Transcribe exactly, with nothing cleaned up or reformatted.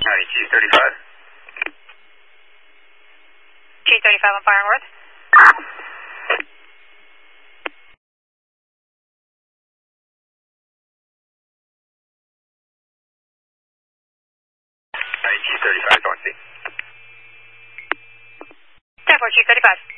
Chief thirty-five. Chief thirty-five on fire north. Chief thirty-five, going to see. ten four, Chief thirty-five.